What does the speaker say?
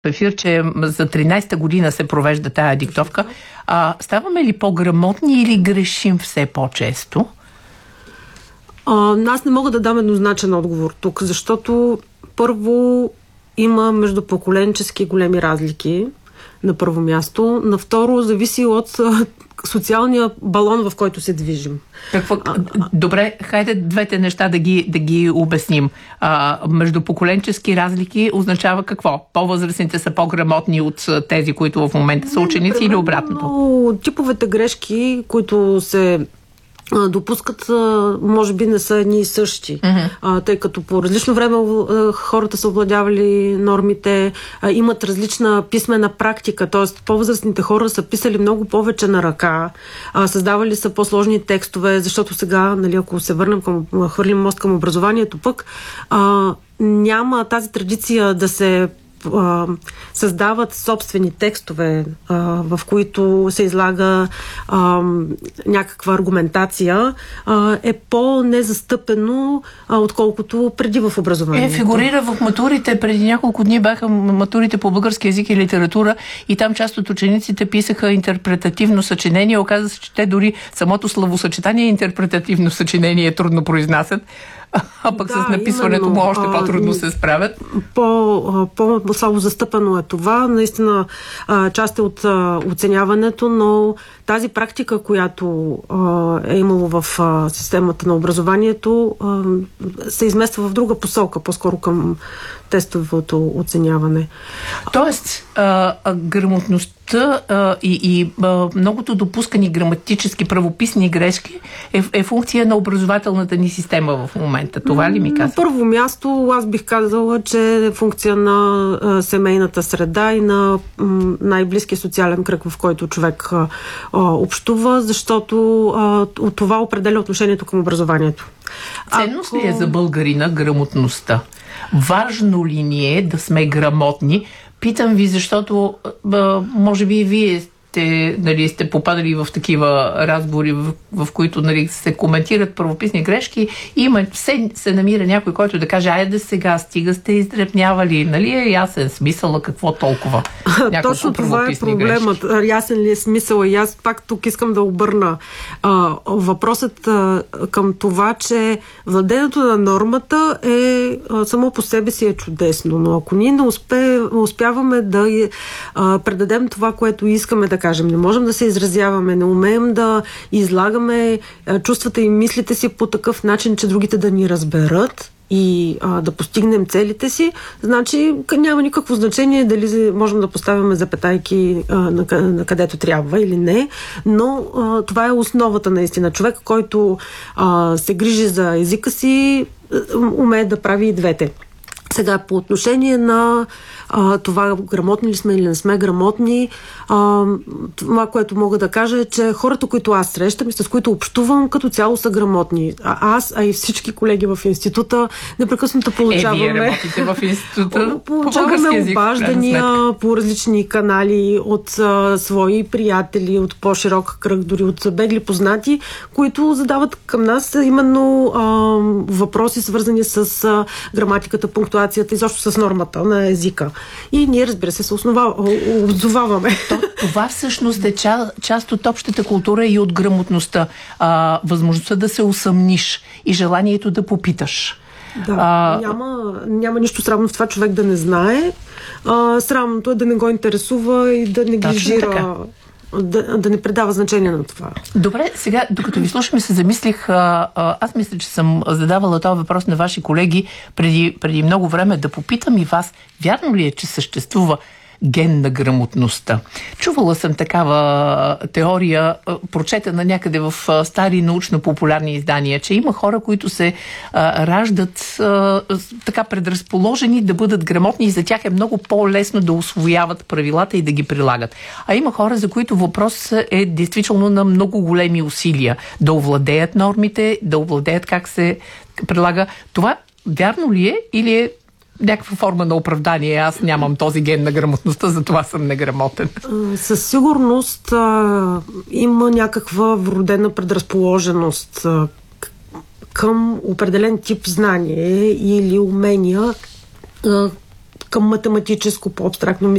ефир, че за 13-та година се провежда тая диктовка. Ставаме ли по-грамотни или грешим все по-често? Аз не мога да дам еднозначен отговор тук, защото първо има междупоколенчески големи разлики на първо място. На второ зависи от социалния балон, в който се движим. Добре, хайде двете неща да ги обясним. Междупоколенчески разлики означава какво? По-възрастните са по-грамотни от тези, които в момента са ученици или обратното? Типовете грешки, които се допускат, може би не са едни и същи. Тъй като по различно време хората са овладявали нормите, имат различна писмена практика, т.е. по-възрастните хора са писали много повече на ръка, създавали са по-сложни текстове, защото сега, ако се върнем хвърлим мост към образованието, пък няма тази традиция да се създават собствени текстове, в които се излага някаква аргументация, е по-незастъпено, отколкото преди в образованието. Фигурира в матурите. Преди няколко дни бяха матурите по български език и литература и там част от учениците писаха интерпретативно съчинение. Оказва се, че те дори самото словосъчетание интерпретативно съчинение трудно произнасят. А пък с написването му още по-трудно се справят. По-слабо застъпено е това. Наистина част е от оценяването, но тази практика, която е имало в системата на образованието, се измества в друга посока, по-скоро към тестовото оценяване. Тоест, грамотността и многото допускани граматически правописни грешки е функция на образователната ни система в момента. Това ли ми казва? На първо място аз бих казала, че е функция на семейната среда и на най-близкия социален кръг, в който човек общува, защото от това определя отношението към образованието. Ценност ли е за българина грамотността? Важно ли ни е да сме грамотни? Питам ви, защото може би и вие сте попадали в такива разговори, в които се коментират правописни грешки и се намира някой, който да каже, айде сега, стига сте издребнявали, нали е ясен смисъл, какво толкова? Точно това е проблемът. Грешки. Ясен ли е смисъл? И аз пак тук искам да обърна въпросът към това, че владението на нормата е само по себе си е чудесно, но ако ние не успяваме да предадем това, което искаме да кажем, не можем да се изразяваме, не умеем да излагаме чувствата и мислите си по такъв начин, че другите да ни разберат и да постигнем целите си, значи няма никакво значение дали можем да поставяме запетайки на където трябва или не, но това е основата наистина. Човек, който се грижи за езика си, умее да прави и двете. Сега, по отношение на това грамотни ли сме или не сме грамотни, това, което мога да кажа е, че хората, които аз срещам и с които общувам, като цяло са грамотни. Аз, и всички колеги в института непрекъснато получаваме... Вие работите в института? Получаваме обаждания по различни канали от свои приятели, от по-широк кръг, дори от бегли познати, които задават към нас именно въпроси, свързани с граматиката, пунктуацията и защо с нормата на езика. И ние, разбира се, отзоваваме. Това всъщност е част от общата култура и от грамотността. Възможността да се усъмниш и желанието да попиташ. Да, няма нищо срамно в това човек да не знае. Срамното е да не го интересува и да неглижира, да не придава значение на това. Добре, сега, докато ви слушам и се замислих, аз мисля, че съм задавала този въпрос на ваши колеги преди много време, да попитам и вас, вярно ли е, че съществува ген на грамотността? Чувала съм такава теория, прочетена някъде в стари научно-популярни издания, че има хора, които се раждат така предразположени да бъдат грамотни и за тях е много по-лесно да усвояват правилата и да ги прилагат. А има хора, за които въпрос е действително на много големи усилия да овладеят нормите, да овладеят как се прилага. Това вярно ли е или е някаква форма на оправдание? Аз нямам този ген на грамотността, затова съм неграмотен. Със сигурност има някаква вродена предразположеност към определен тип знание или умения, към математическо, по-абстрактно